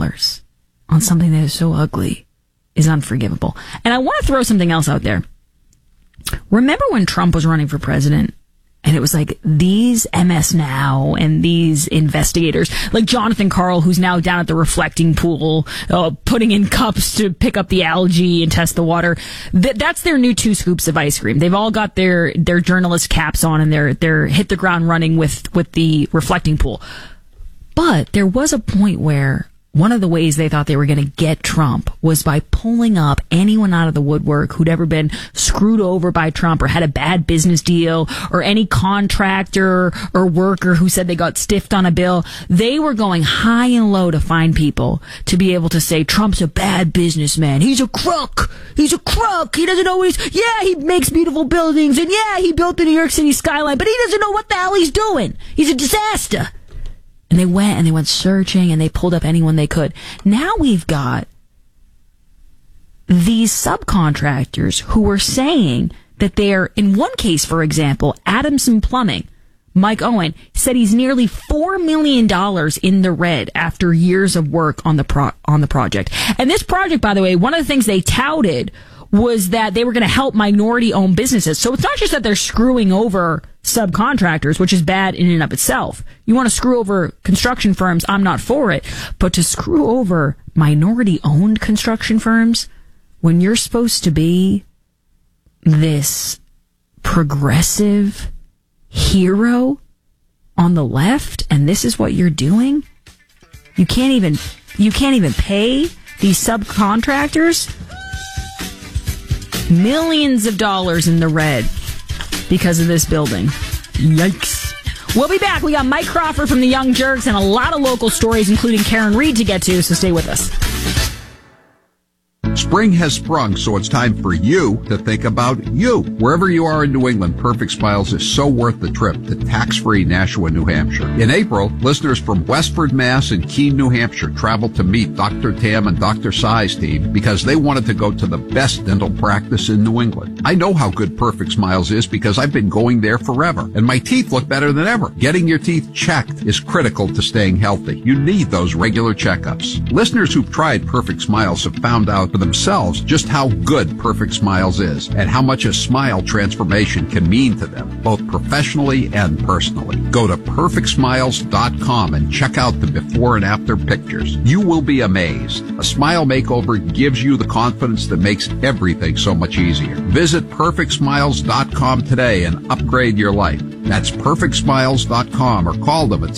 on something that is so ugly is unforgivable. And I want to throw something else out there. Remember when Trump was running for president? And it was like these MS Now and these investigators, like Jonathan Karl, who's now down at the reflecting pool, putting in cups to pick up the algae and test the water. That's their new 2 scoops of ice cream. They've all got their journalist caps on and they're hit the ground running with the reflecting pool. But there was a point where one of the ways they thought they were going to get Trump was by pulling up anyone out of the woodwork who'd ever been screwed over by Trump or had a bad business deal, or any contractor or worker who said they got stiffed on a bill. They were going high and low to find people to be able to say Trump's a bad businessman. He's a crook. He's a crook. He doesn't know what he makes beautiful buildings, and he built the New York City skyline, but he doesn't know what the hell he's doing. He's a disaster. And they went searching and they pulled up anyone they could. Now we've got these subcontractors who were saying that they're, in one case, for example, Adamson Plumbing, Mike Owen said he's nearly $4 million in the red after years of work on the project. And this project, by the way, one of the things they touted was that they were going to help minority-owned businesses. So it's not just that they're screwing over subcontractors, which is bad in and of itself. You want to screw over construction firms, I'm not for it. But to screw over minority-owned construction firms when you're supposed to be this progressive hero on the left, and this is what you're doing? You can't even pay these subcontractors millions of dollars in the red because of this building. Yikes. We'll be back. We got Mike Crawford from the Young Jerks and a lot of local stories, including Karen Reed, to get to, so stay with us. Spring has sprung, so it's time for you to think about you. Wherever you are in New England, Perfect Smiles is so worth the trip to tax-free Nashua, New Hampshire. In April, listeners from Westford, Mass. and Keene, New Hampshire traveled to meet Dr. Tam and Dr. Sai's team because they wanted to go to the best dental practice in New England. I know how good Perfect Smiles is because I've been going there forever, and my teeth look better than ever. Getting your teeth checked is critical to staying healthy. You need those regular checkups. Listeners who've tried Perfect Smiles have found out for themselves just how good Perfect Smiles is and how much a smile transformation can mean to them, both professionally and personally. Go to perfectsmiles.com and check out the before and after pictures. You will be amazed. A smile makeover gives you the confidence that makes everything so much easier. Visit perfectsmiles.com today and upgrade your life. That's perfectsmiles.com, or call them at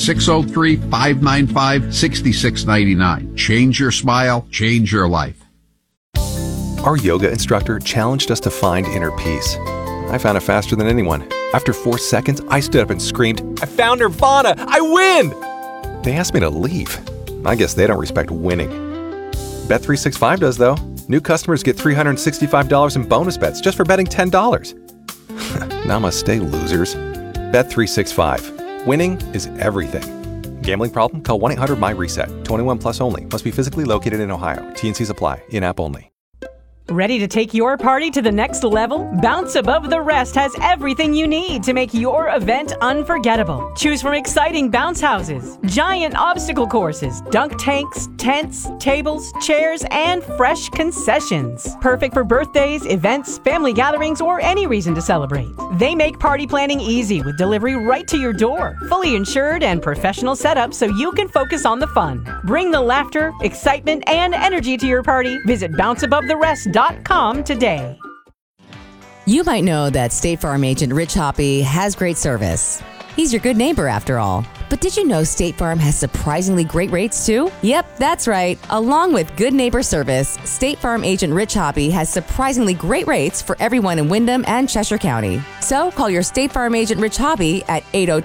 603-595-6699. Change your smile, change your life. Our yoga instructor challenged us to find inner peace. I found it faster than anyone. After 4 seconds, I stood up and screamed, "I found Nirvana! I win!" They asked me to leave. I guess they don't respect winning. Bet365 does, though. New customers get $365 in bonus bets just for betting $10. Namaste, losers. Bet365. Winning is everything. Gambling problem? Call 1-800-MY-RESET. 21 plus only. Must be physically located in Ohio. T&Cs apply. In-app only. Ready to take your party to the next level? Bounce Above the Rest has everything you need to make your event unforgettable. Choose from exciting bounce houses, giant obstacle courses, dunk tanks, tents, tables, chairs, and fresh concessions. Perfect for birthdays, events, family gatherings, or any reason to celebrate. They make party planning easy with delivery right to your door. Fully insured and professional setup so you can focus on the fun. Bring the laughter, excitement, and energy to your party. Visit bounceabovetherest.com today. You might know that State Farm agent Rich Hoppy has great service. He's your good neighbor after all. But did you know State Farm has surprisingly great rates too? Yep, that's right. Along with good neighbor service, State Farm agent Rich Hoppy has surprisingly great rates for everyone in Windham and Cheshire County. So call your State Farm agent Rich Hoppy at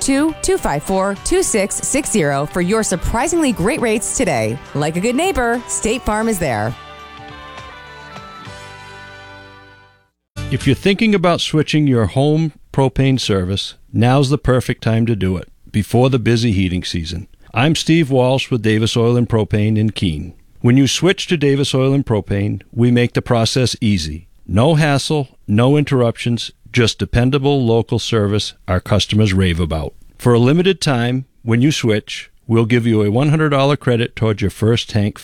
802-254-2660 for your surprisingly great rates today. Like a good neighbor, State Farm is there. If you're thinking about switching your home propane service, now's the perfect time to do it, before the busy heating season. I'm Steve Walsh with Davis Oil and Propane in Keene. When you switch to Davis Oil and Propane, we make the process easy. No hassle, no interruptions, just dependable local service our customers rave about. For a limited time, when you switch, we'll give you a $100 credit towards your first tank